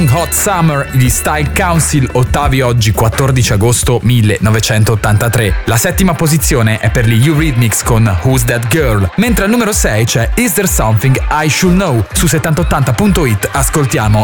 Hot Summer di Style Council, ottavi oggi 14 agosto 1983. La settima posizione è per gli Eurythmics con Who's That Girl, mentre al numero 6 c'è Is There Something I Should Know. Su 7080.it ascoltiamo